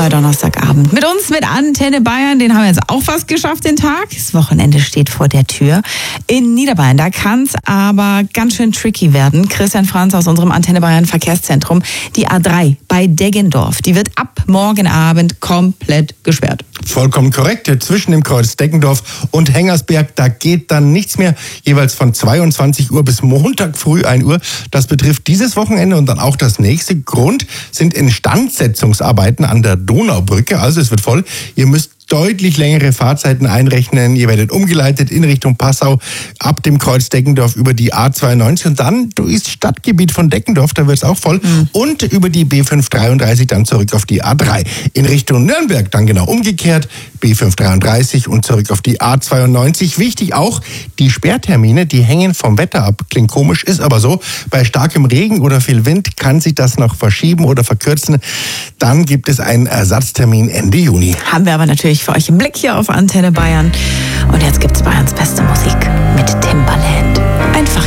Donnerstagabend. Mit uns, mit Antenne Bayern, den haben wir jetzt auch fast geschafft, den Tag. Das Wochenende steht vor der Tür. In Niederbayern, da kann es aber ganz schön tricky werden. Christian Franz aus unserem Antenne Bayern Verkehrszentrum. Die A3 bei Deggendorf, die wird ab morgen Abend komplett gesperrt. Vollkommen korrekt. Zwischen dem Kreuz Deggendorf und Hengersberg, da geht dann nichts mehr. Jeweils von 22 Uhr bis Montag früh 1 Uhr. Das betrifft dieses Wochenende und dann auch das nächste. Grund sind Instandsetzungsarbeiten an der Donaubrücke. Also es wird voll. Ihr müsst deutlich längere Fahrzeiten einrechnen. Ihr werdet umgeleitet in Richtung Passau ab dem Kreuz Deggendorf über die A92 und dann durchs Stadtgebiet von Deggendorf, da wird es auch voll. Und über die B533 dann zurück auf die A3. In Richtung Nürnberg dann genau umgekehrt, B533 und zurück auf die A92. Wichtig auch, die Sperrtermine, die hängen vom Wetter ab. Klingt komisch, ist aber so. Bei starkem Regen oder viel Wind kann sich das noch verschieben oder verkürzen. Dann gibt es einen Ersatztermin Ende Juni. Haben wir aber natürlich für euch im Blick hier auf Antenne Bayern. Und jetzt gibt's Bayerns Beste.